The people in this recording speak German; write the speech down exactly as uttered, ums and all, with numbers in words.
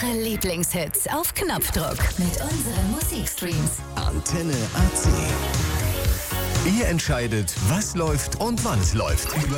Eure Lieblingshits auf Knopfdruck mit unseren Musikstreams. Antenne A C. Ihr entscheidet, was läuft und wann es läuft.